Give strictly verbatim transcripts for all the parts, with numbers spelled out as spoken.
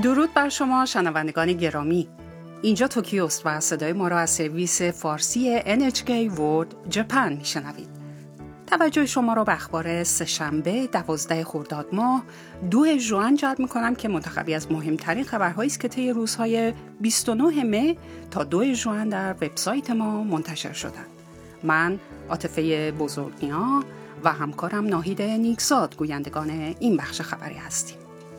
درود بر شما شنوندگان گرامی. اینجا توکیوست و صدای ما را از سرویس فارسی ان اچ کی World Japan میشنوید. توجه شما را به اخبار سه‌شنبه دوازده خرداد ماه دو ژوئن جلب می‌کنم که منتخبی از مهمترین خبرهایی است که طی روزهای بیست و نه مه تا دو ژوئن در وبسایت ما منتشر شدند. من عاطفه بزرگنیا و همکارم ناهید نیکزاد گویندگان این بخش خبری هستیم.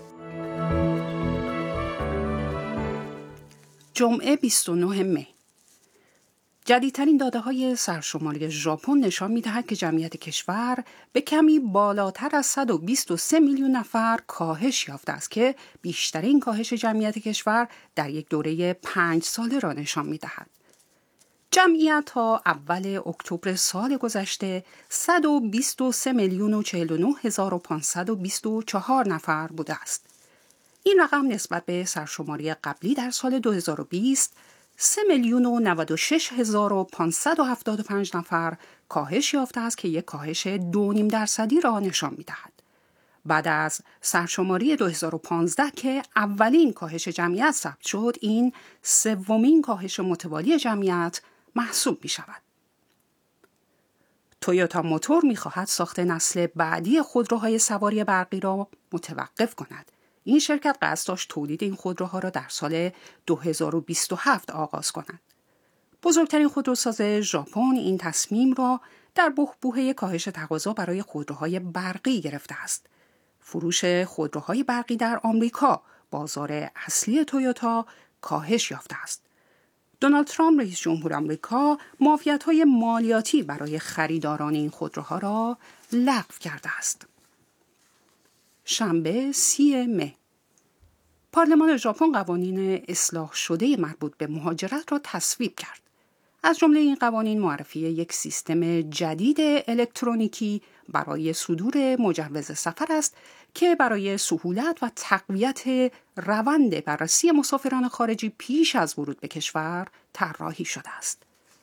جمعه بیست و نه مه. جدیدترین داده‌های سرشماری ژاپن نشان می‌دهد که جمعیت کشور به کمی بالاتر از صد و بیست و سه میلیون نفر کاهش یافته است که بیشترین کاهش جمعیت کشور در یک دوره پنج ساله را نشان می‌دهد. جمعیت تا اول اکتبر سال گذشته صد و بیست و سه میلیون و چهل و نه هزار و پانصد و بیست و چهار نفر بوده است. این رقم نسبت به سرشماری قبلی در سال دو هزار و بیست سه میلیون و نود و شش هزار و پانصد و هفتاد و پنج نفر کاهش یافته است که یک کاهش دو نیم درصدی را نشان می‌دهد. بعد از سرشماری دو هزار و پانزده که اولین کاهش جمعیت ثبت شد، این سومین کاهش متوالی جمعیت محسوب می‌شود. تویوتا موتور می‌خواهد ساخت نسل بعدی خودروهای سواری برقی را متوقف کند. این شرکت قصد داشت تولید این خودروها را در سال دو هزار و بیست و هفت آغاز کند. بزرگترین خودروساز ژاپن این تصمیم را در بحبوحه کاهش تقاضا برای خودروهای برقی گرفته است. فروش خودروهای برقی در آمریکا، بازار اصلی تویوتا، کاهش یافته است. دونالد ترامپ رئیس جمهور آمریکا معافیت‌های مالیاتی برای خریداران این خودروها را لغو کرده است. شنبه سی مه. پارلمان ژاپن قوانین اصلاح شده مربوط به مهاجرت را تصویب کرد. از جمله این قوانین معرفی یک سیستم جدید الکترونیکی برای صدور مجوز سفر است که برای سهولت و تقویت روند بررسی مسافران خارجی پیش از ورود به کشور طراحی شده است.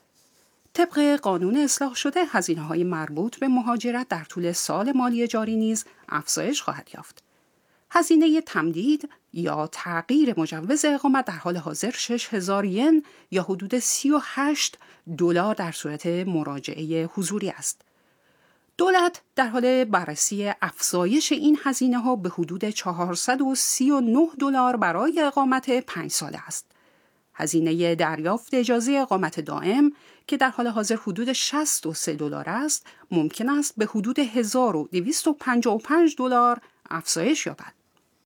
طبق قانون اصلاح شده، هزینه‌های مربوط به مهاجرت در طول سال مالی جاری نیز افزایش خواهد یافت. هزینه تمدید یا تغییر مجوز اقامت در حال حاضر شش هزار ین یا حدود سی و هشت دلار در صورت مراجعه حضوری است. دولت در حال بررسی افزایش این هزینه‌ها به حدود چهارصد و سی و نه دلار برای اقامت پنج ساله است. هزینه دریافت اجازه اقامت دائم که در حال حاضر حدود شصت و سه دلار است، ممکن است به حدود هزار و دویست و پنجاه و پنج دلار افزایش یابد.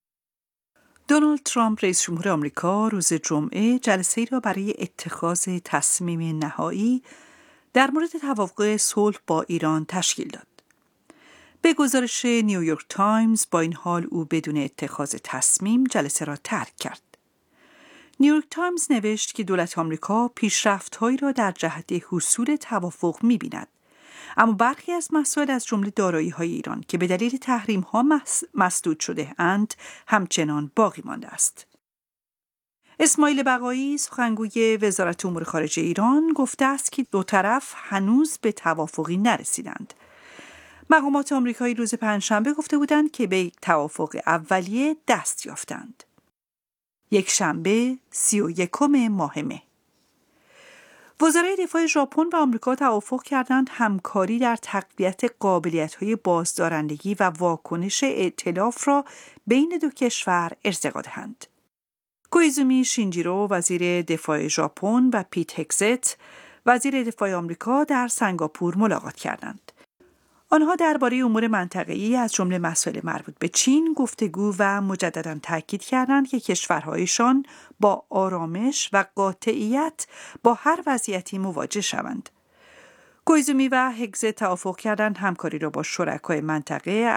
دونالد ترامپ رئیس جمهور آمریکا روز جمعه جلسه‌ای را برای اتخاذ تصمیم نهایی در مورد توافق صلح با ایران تشکیل داد. به گزارش نیویورک تایمز، با این حال او بدون اتخاذ تصمیم جلسه را ترک کرد. نیویورک تایمز نوشت که دولت آمریکا پیشرفت‌هایی را در جهت حصول توافق می‌بیند، اما برخی از مسائل از جمله دارایی‌های ایران که به دلیل تحریم‌ها مسدود شده اند همچنان باقی مانده است. اسماعیل بقایی، سخنگوی وزارت امور خارجه ایران، گفته است که دو طرف هنوز به توافقی نرسیدند. مقامات آمریکایی روز پنجشنبه گفته بودند که به توافق اولیه دست یافتند. یک شنبه سی و یکم ماه مه. وزرای دفاع ژاپن و آمریکا توافق کردند همکاری در تقویت قابلیت‌های بازدارندگی و واکنش ائتلاف را بین دو کشور ارتقا دهند. کویزومی شینجیرو، وزیر دفاع ژاپن، و پیت هگزت، وزیر دفاع آمریکا، در سنگاپور ملاقات کردند. آنها درباره امور منطقه‌ای از جمله مسائل مربوط به چین گفتگو و مجدداً تاکید کردند که کشورهایشان با آرامش و قاطعیت با هر وضعیتی مواجه شوند. کویزومی و هگزت توافق کردند همکاری را با شرکای منطقه